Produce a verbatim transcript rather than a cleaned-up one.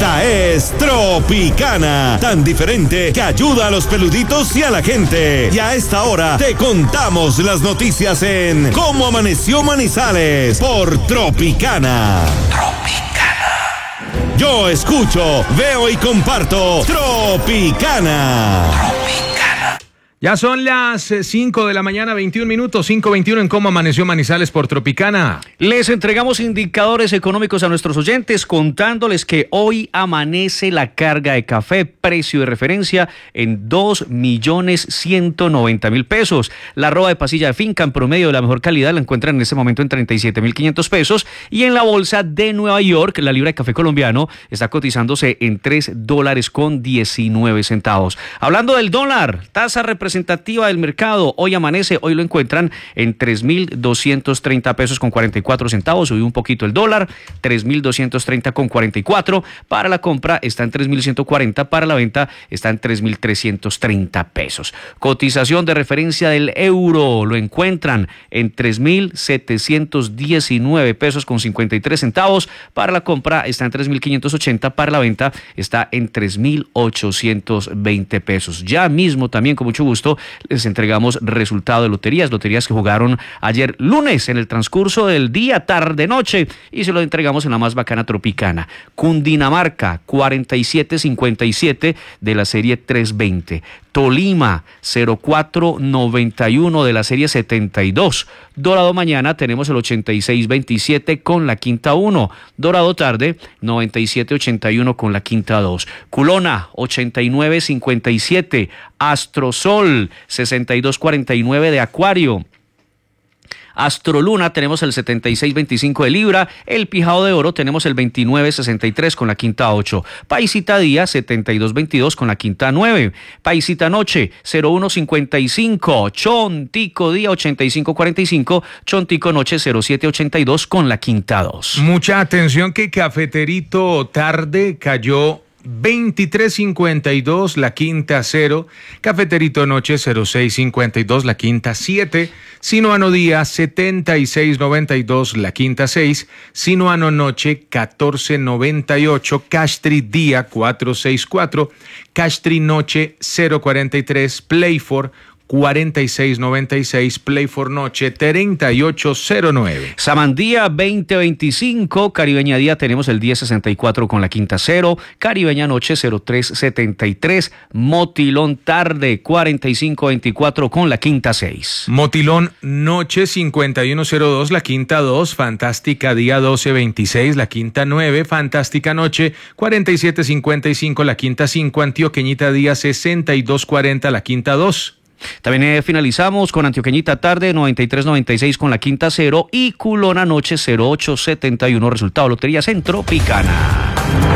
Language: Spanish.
Esta es Tropicana, tan diferente que ayuda a los peluditos y a la gente. Y a esta hora te contamos las noticias en Cómo Amaneció Manizales por Tropicana. Tropicana. Yo escucho, veo y comparto Tropicana. Tropicana. Ya son las cinco de la mañana, veintiún minutos, cinco veintiuno en Cómo Amaneció Manizales por Tropicana. Les entregamos indicadores económicos a nuestros oyentes contándoles que hoy amanece la carga de café, precio de referencia en dos millones ciento noventa mil pesos. La arroba de pasilla de finca en promedio de la mejor calidad la encuentran en este momento en treinta y siete mil quinientos pesos y en la bolsa de Nueva York la libra de café colombiano está cotizándose en tres dólares con diecinueve centavos. Hablando del dólar, tasa representativa representativa del mercado, hoy amanece, hoy lo encuentran en tres mil doscientos treinta pesos con cuarenta y cuatro centavos, subió un poquito el dólar, tres mil doscientos treinta con cuarenta y cuatro, para la compra está en tres mil ciento cuarenta, para la venta está en tres mil trescientos treinta pesos. Cotización de referencia del euro, lo encuentran en tres mil setecientos diecinueve pesos con cincuenta y tres centavos, para la compra está en tres mil quinientos ochenta, para la venta está en tres mil ochocientos veinte pesos. Ya mismo también con mucho gusto les entregamos resultado de loterías, loterías que jugaron ayer lunes en el transcurso del día, tarde, noche, y se lo entregamos en la más bacana Tropicana. Cundinamarca, cuarenta y siete cincuenta y siete de la serie trescientos veinte. Tolima, cero cuatro noventa y uno de la serie setenta y dos. Dorado mañana tenemos el ochenta y seis veintisiete con la quinta uno. Dorado tarde, noventa y siete ochenta y uno con la quinta dos. Culona, ochenta y nueve cincuenta y siete. Astrosol, sesenta y dos cuarenta y nueve de Acuario. Astroluna tenemos el setenta y seis veinticinco de Libra, el Pijao de Oro tenemos el veintinueve sesenta y tres con la quinta ocho, Paisita Día setenta y dos veintidós con la quinta nueve, Paisita Noche cero uno cincuenta y cinco, Chontico Día ochenta y cinco cuarenta y cinco, Chontico Noche cero siete ochenta y dos con la quinta dos. Mucha atención que Cafeterito Tarde cayó veintitrés cincuenta y dos, la quinta cero, Cafeterito Noche cero seis cincuenta y dos, la quinta siete, Sinuano Día setenta y seis noventa y dos, la quinta seis, Sinuano Noche catorce noventa y ocho, Castri Día cuatrocientos sesenta y cuatro, Castri Noche cero cuarenta y tres, Playfor cuarenta y seis noventa y seis, Play for Noche treinta y ocho cero nueve. Samandía veinte veinticinco, Caribeña Día tenemos el diez sesenta y cuatro con la quinta cero, Caribeña Noche cero tres setenta y tres, Motilón Tarde cuarenta y cinco veinticuatro con la quinta seis. Motilón Noche cincuenta y uno cero dos, la quinta dos, Fantástica Día doce veintiséis, la quinta nueve, Fantástica Noche cuarenta y siete cincuenta y cinco, la quinta cinco, Antioqueñita Día sesenta y dos cuarenta, la quinta dos. También eh, finalizamos con Antioqueñita Tarde noventa y tres noventa y seis con la quinta cero y Culona Noche cero ocho setenta y uno. Resultado Loterías en Tropicana.